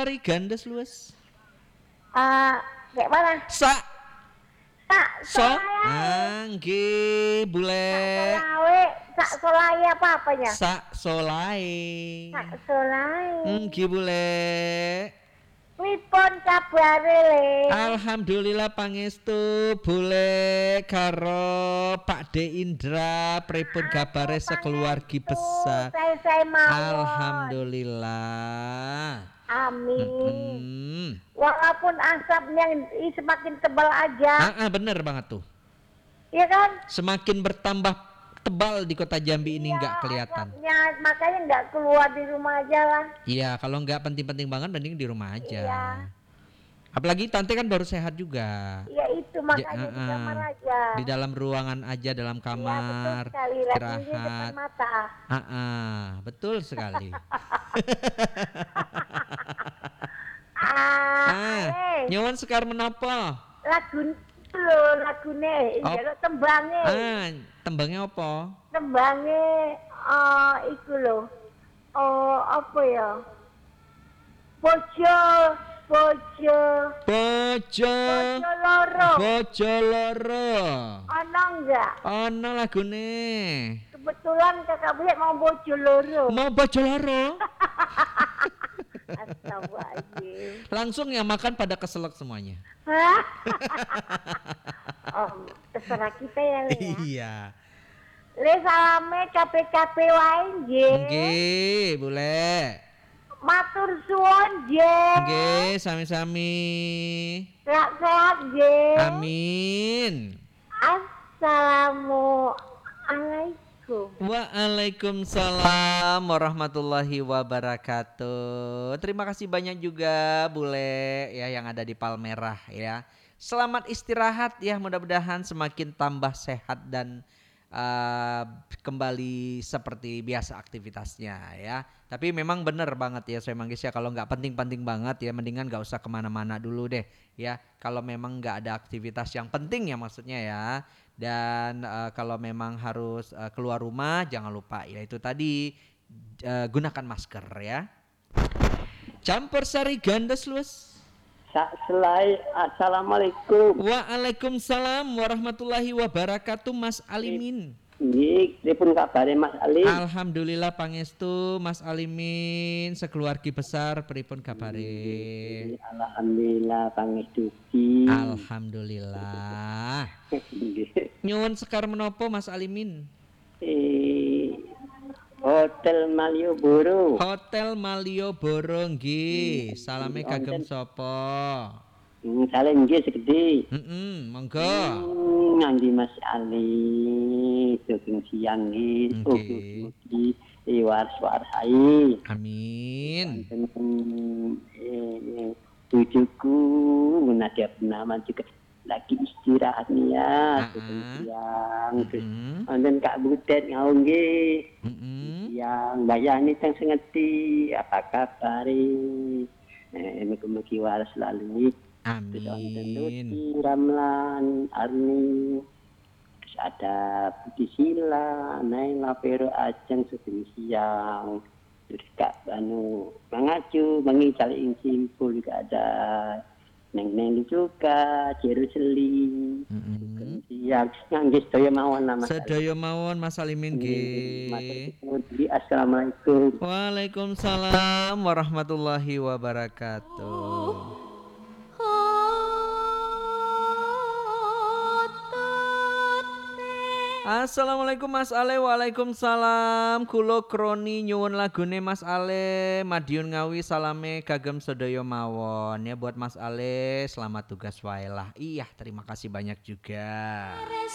sari gandes luwes. Kayak mana? Sak so solaya. nggih bule. Sak solaya apa-apanya? Sak solai. Sak solaya. Nggih bule. Pripun kabare le? Alhamdulillah pangestu bule karo Pak De Indra pripun kabare sekeluargi besar. Saya mawon. Alhamdulillah. Amin. Walaupun asapnya semakin tebal aja. Bener banget tuh. Iya kan? Semakin bertambah tebal di kota Jambi ini nggak kelihatan. Asapnya, makanya nggak keluar di rumah aja lah. Iya, kalau nggak penting-penting banget mending di rumah aja. Iya. Apalagi tante kan baru sehat juga. Iya itu makanya di kamar aja. Di dalam ruangan aja, dalam kamar. Iya, istirahat. depan mata. Betul sekali. Nyuwun sekar menapa? Lagune, njaluk tembange. Tembangnya apa? Tembange iku lho. Apa ya? Bojo loro. Ana enggak? Ana lagune. Kebetulan kakak Buyek mau bojo loro. Mau bojo loro? Astagfirullahaladzim. Langsung ya makan pada keselak semuanya. Terserah kita ya. Iya. Le salame capek-capek wae nggih. Nggih, boleh. Matur suwun nggih. Nggih, sami-sami. Sehat-sehat nggih. Amin. Assalamualaikum. Waalaikumsalam warahmatullahi wabarakatuh. Terima kasih banyak juga Bule ya yang ada di Palmerah ya. Selamat istirahat ya, mudah-mudahan semakin tambah sehat dan kembali seperti biasa aktivitasnya ya. Tapi memang benar banget ya saya manggis ya, kalau nggak penting-penting banget ya mendingan nggak usah kemana-mana dulu deh ya. Kalau memang nggak ada aktivitas yang penting ya maksudnya ya. Dan kalau memang harus keluar rumah jangan lupa ya itu tadi gunakan masker ya. Campur sari gandes luas. Assalamualaikum. Waalaikumsalam warahmatullahi wabarakatuh Mas Alimin. Nggih, pripun kabare Mas Ali? Alhamdulillah pangestu Mas Alimin sekeluargi besar pripun kabare? Alhamdulillah pangestu. Alhamdulillah. Nyuwun sekar menapa Mas Alimin? Hotel Malioboro. Hotel Malioboro nggih. Salame kagem sapa? Salam nggih segede. Monggo. Ngangge Mas Ali. Sugeng siang nggih. Mugi waras sae. Amin. Tujuku Nadia Purnama juga lagi istirahat nih ya, siang. Dan Kak Butet ngaung nggih. Yang bayani teng sengeti apa kabar? Mugi waras selalu. Amin. Ramlan Arni. Terus ada Budi Sila, Naila Vero Ajeng sedang siang. Terus Kak Banu Mangacu, Mangi Calik Simpul juga ada. Neng juga, Jeruseli. Siang, ngangge sedaya mawon nama. Sedaya mawon Mas Alimin nggih. Assalamualaikum. Waalaikumsalam warahmatullahi wabarakatuh. Assalamualaikum Mas Ale. Waalaikumsalam. Kulo kroni nyuwun lagune Mas Ale. Madiun Ngawi salame kagem sedaya mawon. Ya buat Mas Ale, selamat tugas wae lah. Iya, terima kasih banyak juga.